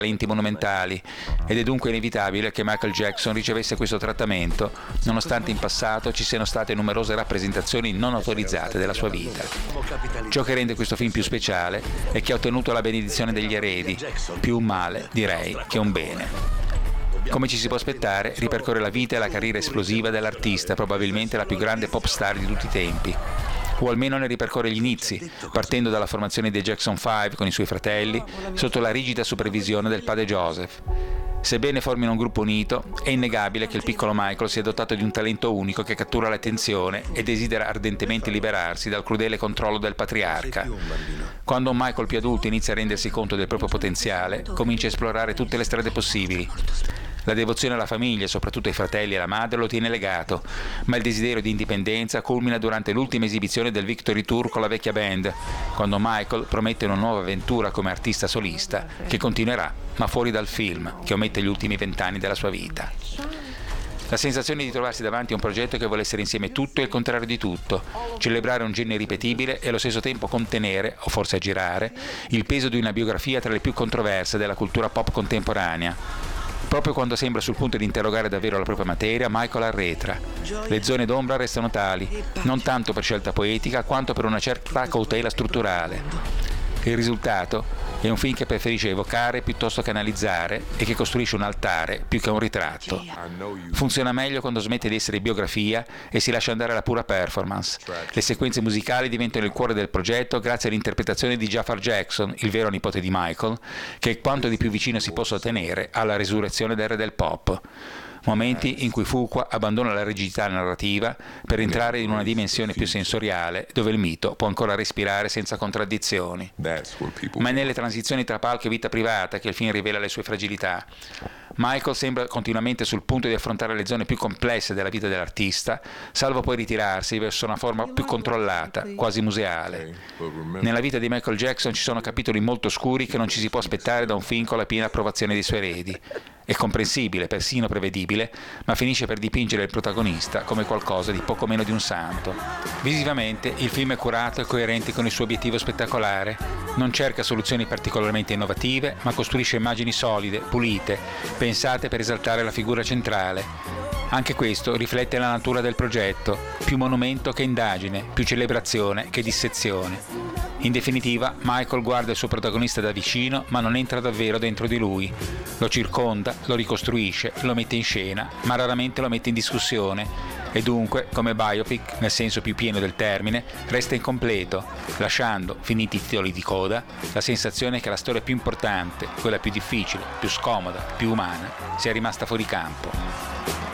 talenti monumentali ed è dunque inevitabile che Michael Jackson ricevesse questo trattamento, nonostante in passato ci siano state numerose rappresentazioni non autorizzate della sua vita. Ciò che rende questo film più speciale è che ha ottenuto la benedizione degli eredi, più un male, direi, che un bene. Come ci si può aspettare, ripercorre la vita e la carriera esplosiva dell'artista, probabilmente la più grande pop star di tutti i tempi. O almeno ne ripercorre gli inizi, partendo dalla formazione dei Jackson 5 con i suoi fratelli, sotto la rigida supervisione del padre Joseph. Sebbene formino un gruppo unito, è innegabile che il piccolo Michael sia dotato di un talento unico che cattura l'attenzione e desidera ardentemente liberarsi dal crudele controllo del patriarca. Quando un Michael più adulto inizia a rendersi conto del proprio potenziale, comincia a esplorare tutte le strade possibili. La devozione alla famiglia, soprattutto ai fratelli e alla madre, lo tiene legato, ma il desiderio di indipendenza culmina durante l'ultima esibizione del Victory Tour con la vecchia band, quando Michael promette una nuova avventura come artista solista che continuerà, ma fuori dal film, che omette gli ultimi 20 anni della sua vita. La sensazione di trovarsi davanti a un progetto che vuole essere insieme tutto e il contrario di tutto, celebrare un genio irripetibile e allo stesso tempo contenere, o forse aggirare, il peso di una biografia tra le più controverse della cultura pop contemporanea. Proprio quando sembra sul punto di interrogare davvero la propria materia, Michael arretra. Le zone d'ombra restano tali, non tanto per scelta poetica quanto per una certa cautela strutturale. Il risultato è un film che preferisce evocare piuttosto che analizzare e che costruisce un altare più che un ritratto. Funziona meglio quando smette di essere biografia e si lascia andare alla pura performance. Le sequenze musicali diventano il cuore del progetto grazie all'interpretazione di Jafar Jackson, il vero nipote di Michael, che è quanto di più vicino si possa ottenere alla resurrezione del re del pop. Momenti in cui Fuqua abbandona la rigidità narrativa per entrare in una dimensione più sensoriale dove il mito può ancora respirare senza contraddizioni. Ma è nelle transizioni tra palco e vita privata che il film rivela le sue fragilità. Michael sembra continuamente sul punto di affrontare le zone più complesse della vita dell'artista, salvo poi ritirarsi verso una forma più controllata, quasi museale. Nella vita di Michael Jackson ci sono capitoli molto oscuri che non ci si può aspettare da un film con la piena approvazione dei suoi eredi. È comprensibile, persino prevedibile, ma finisce per dipingere il protagonista come qualcosa di poco meno di un santo. Visivamente, il film è curato e coerente con il suo obiettivo spettacolare. Non cerca soluzioni particolarmente innovative, ma costruisce immagini solide, pulite, pensate per esaltare la figura centrale. Anche questo riflette la natura del progetto, più monumento che indagine, più celebrazione che dissezione. In definitiva, Michael guarda il suo protagonista da vicino, ma non entra davvero dentro di lui. Lo circonda, lo ricostruisce, lo mette in scena, ma raramente lo mette in discussione. E dunque, come biopic, nel senso più pieno del termine, resta incompleto, lasciando, finiti i titoli di coda, la sensazione che la storia più importante, quella più difficile, più scomoda, più umana, sia rimasta fuori campo.